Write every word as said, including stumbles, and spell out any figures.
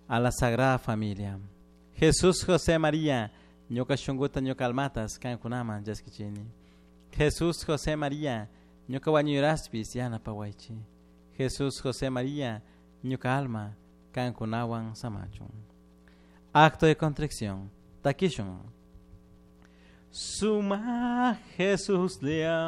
a la Sagrada Familia. Jesús, José, María, ñoka shunguta ñoka almatas kan kunaman yaskichini. Jesús, José, María, ñoka wañuraspis yana pawaichi. Jesús, José, María, ñoka alma kan kunawan samachun. Acto de contrición. Takishun. Suma Jesús León.